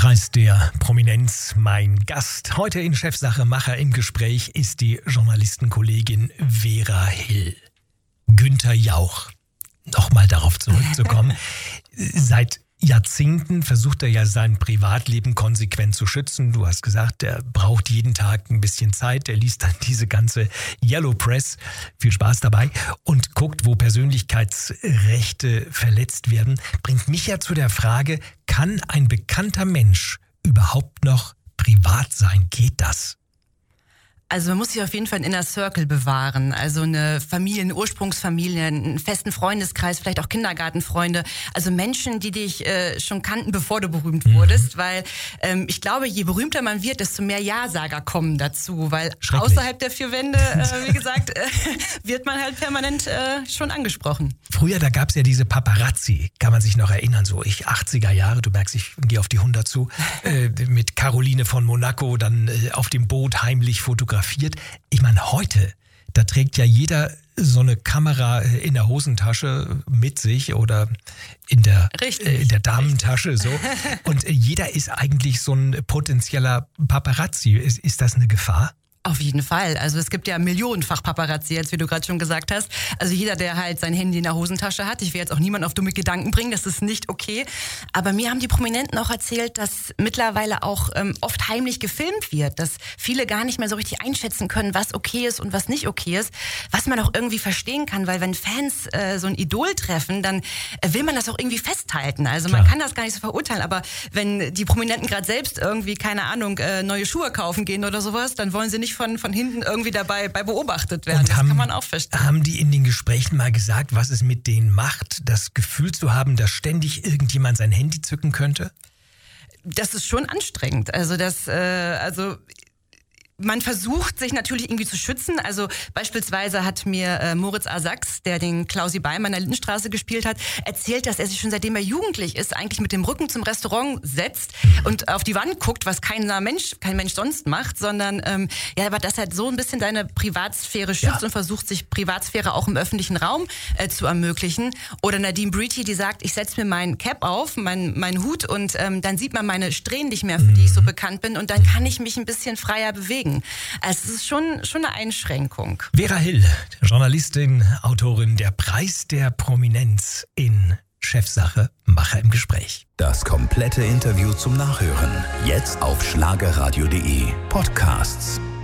Preis der Prominenz. Mein Gast heute in Chefsache Macher im Gespräch ist die Journalistenkollegin Vera Hill. Günther Jauch. Nochmal darauf zurückzukommen. Seit Jahrzehnten versucht er ja sein Privatleben konsequent zu schützen. Du hast gesagt, er braucht jeden Tag ein bisschen Zeit. Er liest dann diese ganze Yellow Press, viel Spaß dabei, und guckt, wo Persönlichkeitsrechte verletzt werden. Bringt mich ja zu der Frage, kann ein bekannter Mensch überhaupt noch privat sein? Geht das? Also man muss sich auf jeden Fall einen Inner Circle bewahren, also eine Familie, eine Ursprungsfamilie, einen festen Freundeskreis, vielleicht auch Kindergartenfreunde, also Menschen, die dich schon kannten, bevor du berühmt wurdest, weil ich glaube, je berühmter man wird, desto mehr Ja-Sager kommen dazu, weil außerhalb der vier Wände, wie gesagt, wird man halt permanent schon angesprochen. Früher, da gab es ja diese Paparazzi, kann man sich noch erinnern, so 80er Jahre, du merkst, ich gehe auf die 100 zu, mit Caroline von Monaco dann auf dem Boot heimlich fotografiert. Ich meine, heute, da trägt ja jeder so eine Kamera in der Hosentasche mit sich oder in der Damentasche so. Und jeder ist eigentlich so ein potenzieller Paparazzi. Ist das eine Gefahr? Auf jeden Fall. Also es gibt ja millionenfach Paparazzi, jetzt wie du gerade schon gesagt hast. Also jeder, der halt sein Handy in der Hosentasche hat. Ich will jetzt auch niemanden auf dumme Gedanken bringen, das ist nicht okay. Aber mir haben die Prominenten auch erzählt, dass mittlerweile auch oft heimlich gefilmt wird. Dass viele gar nicht mehr so richtig einschätzen können, was okay ist und was nicht okay ist. Was man auch irgendwie verstehen kann, weil wenn Fans so ein Idol treffen, dann will man das auch irgendwie festhalten. Also man kann das gar nicht so verurteilen. Aber wenn die Prominenten gerade selbst irgendwie, keine Ahnung, neue Schuhe kaufen gehen oder sowas, dann wollen sie nicht von hinten irgendwie dabei beobachtet werden. Und das kann man auch verstehen. Haben die in den Gesprächen mal gesagt, was es mit denen macht, das Gefühl zu haben, dass ständig irgendjemand sein Handy zücken könnte? Das ist schon anstrengend. Also man versucht, sich natürlich irgendwie zu schützen. Also beispielsweise hat mir Moritz A. Sachs, der den Klausi Beimann in der Lindenstraße gespielt hat, erzählt, dass er sich schon seitdem er jugendlich ist, eigentlich mit dem Rücken zum Restaurant setzt und auf die Wand guckt, was kein Mensch sonst macht, sondern aber dass er so ein bisschen seine Privatsphäre schützt und versucht, sich Privatsphäre auch im öffentlichen Raum zu ermöglichen. Oder Nadine Breety, die sagt, ich setze mir meinen Cap auf, meinen Hut und dann sieht man meine Strähnen nicht mehr, für die ich so bekannt bin, und dann kann ich mich ein bisschen freier bewegen. Es ist schon eine Einschränkung. Vera Hill, Journalistin, Autorin, der Preis der Prominenz in Chefsache Macher im Gespräch. Das komplette Interview zum Nachhören jetzt auf schlagerradio.de Podcasts.